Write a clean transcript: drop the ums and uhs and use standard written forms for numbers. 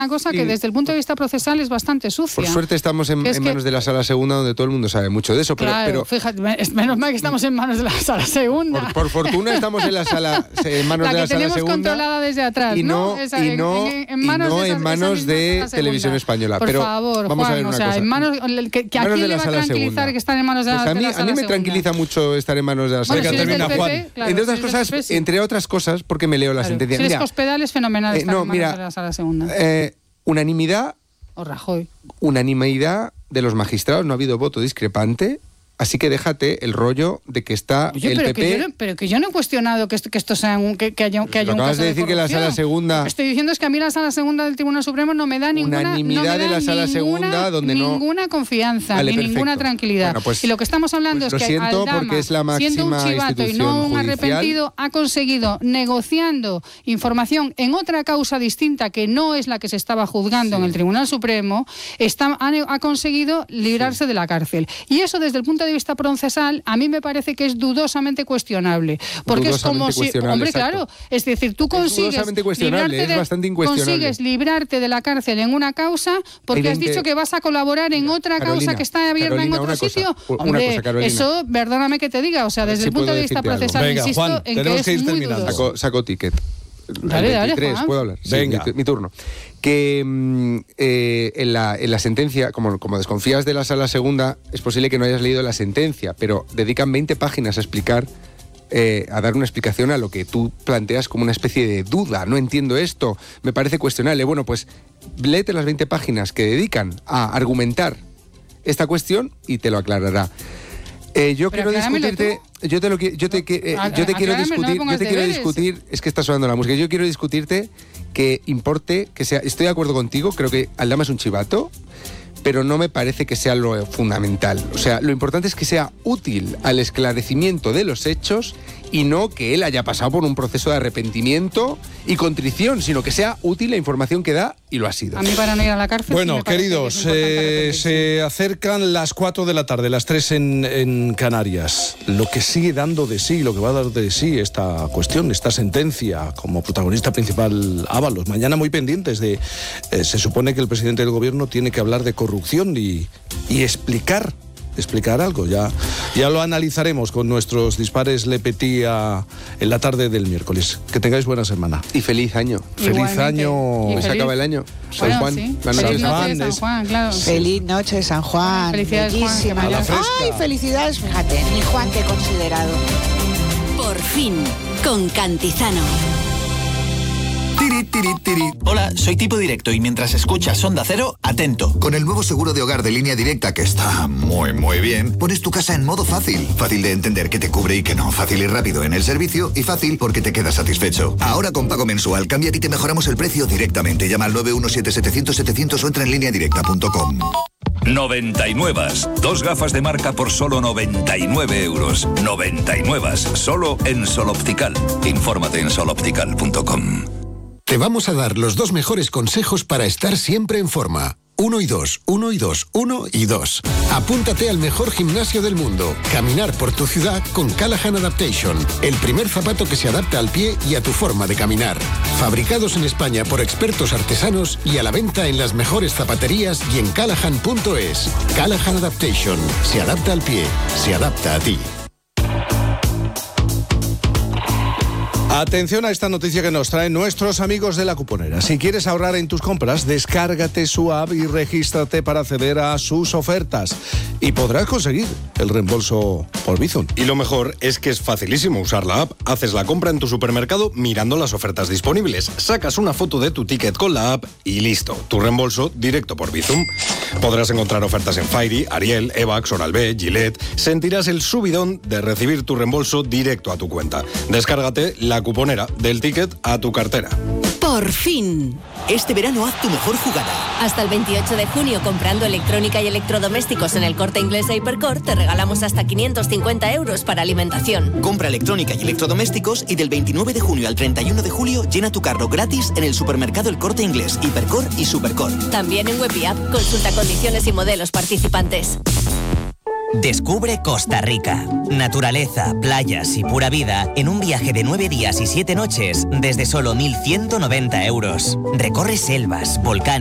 una cosa que desde el punto de vista procesal es bastante sucia. Por suerte estamos en manos de la Sala Segunda, donde todo el mundo sabe mucho de eso. Pero fíjate, menos mal que estamos en manos de la Sala Segunda. Por fortuna estamos en manos de la Sala Segunda. La que tenemos controlada desde atrás, en manos de Televisión Española. Por favor, vamos Juan, a ver una cosa. En manos, que ¿a quién le va a tranquilizar que están en manos de la Sala Segunda? A mí me tranquiliza mucho estar en manos de la Sala Segunda. Entre otras cosas, porque me leo la sentencia. Si es Cospedal, es fenomenal estar en manos de la Sala Segunda. Unanimidad. O Rajoy. Unanimidad de los magistrados, no ha habido voto discrepante. Así que déjate el rollo de que está el PP... Pero que yo no he cuestionado que esto sea que haya un caso de corrupción. Acabas de decir que la Sala Segunda... Lo que estoy diciendo es que a mí la Sala Segunda del Tribunal Supremo no me da unanimidad de la Sala Segunda donde ninguna confianza, ni ninguna tranquilidad. Bueno, pues, y lo que estamos hablando es que Aldama, es la siendo un chivato y no un arrepentido, ha conseguido, negociando información en otra causa distinta que no es la que se estaba juzgando en el Tribunal Supremo, ha conseguido librarse de la cárcel. Y eso desde el punto de vista procesal a mí me parece que es dudosamente cuestionable, porque es como si, hombre, claro, es decir, tú consigues librarte de la cárcel en una causa porque has dicho que vas a colaborar en otra causa que está abierta en otro sitio. Hombre, eso, perdóname que te diga, o sea, desde el punto de vista procesal, venga, insisto, Juan, en que es muy dudoso. Saco ticket. Dale, 23, Juan. ¿puedo hablar? Venga. Sí, mi turno. Que en la sentencia, como desconfías de la Sala Segunda, es posible que no hayas leído la sentencia, pero dedican 20 páginas a explicar, a dar una explicación a lo que tú planteas como una especie de duda. No entiendo esto, me parece cuestionable. Bueno, pues léete las 20 páginas que dedican a argumentar esta cuestión y te lo aclarará. Yo quiero discutirte, yo te quiero discutir, es que está sonando la música, yo quiero discutirte que importe, que sea, estoy de acuerdo contigo, creo que Aldama es un chivato, pero no me parece que sea lo fundamental. O sea, lo importante es que sea útil al esclarecimiento de los hechos y no que él haya pasado por un proceso de arrepentimiento y contrición, sino que sea útil la información que da, y lo ha sido. A mí para no ir a la cárcel... Bueno, sí queridos, se acercan las 4 de la tarde, las 3 en Canarias. Lo que sigue dando de sí, lo que va a dar de sí esta cuestión, esta sentencia, como protagonista principal Ábalos. Mañana muy pendientes de... se supone que el presidente del gobierno tiene que hablar de corrupción y explicar algo. Ya lo analizaremos con nuestros dispares Le Petit en la tarde del miércoles. Que tengáis buena semana. Y feliz año. Feliz año. Se acaba el año. San Juan. Sí. La noche Feliz noche de San Juan, claro. Feliz noche de San Juan. Felicidades, bellísima. Juan. Ay, felicidades, fíjate, mi Juan, que considerado. Por fin, con Cantizano. Tiri, tiri, tiri. Hola, soy Tipo Directo y mientras escuchas Onda Cero, atento. Con el nuevo seguro de hogar de Línea Directa, que está muy, muy bien, pones tu casa en modo fácil. Fácil de entender que te cubre y que no. Fácil y rápido en el servicio y fácil porque te quedas satisfecho. Ahora con pago mensual, cámbiate y te mejoramos el precio directamente. Llama al 917-700-700 o entra en lineadirecta.com. 99. 2 gafas de marca por solo 99 euros. 99. Solo en Sol Optical. Infórmate en soloptical.com. Te vamos a dar los 2 mejores consejos para estar siempre en forma. 1 y 2, 1 y 2, 1 y 2. Apúntate al mejor gimnasio del mundo. Caminar por tu ciudad con Callahan Adaptation. El primer zapato que se adapta al pie y a tu forma de caminar. Fabricados en España por expertos artesanos y a la venta en las mejores zapaterías y en callahan.es. Callahan Adaptation. Se adapta al pie. Se adapta a ti. Atención a esta noticia que nos traen nuestros amigos de La Cuponera. Si quieres ahorrar en tus compras, descárgate su app y regístrate para acceder a sus ofertas. Y podrás conseguir el reembolso por Bizum. Y lo mejor es que es facilísimo usar la app. Haces la compra en tu supermercado mirando las ofertas disponibles. Sacas una foto de tu ticket con la app y listo. Tu reembolso directo por Bizum. Podrás encontrar ofertas en Fairy, Ariel, Evax, Oral-B, Gillette. Sentirás el subidón de recibir tu reembolso directo a tu cuenta. Descárgate La Cuponera, del ticket a tu cartera. Por fin. Este verano haz tu mejor jugada. Hasta el 28 de junio, comprando electrónica y electrodomésticos en el Corte Inglés e Hipercor, te regalamos hasta 550 euros para alimentación. Compra electrónica y electrodomésticos y del 29 de junio al 31 de julio llena tu carro gratis en el supermercado El Corte Inglés, Hipercor y Supercor. También en web y app. Consulta condiciones y modelos participantes. Descubre Costa Rica. Naturaleza, playas y pura vida en un viaje de 9 días y 7 noches desde solo 1.190 euros. Recorre selvas, volcanes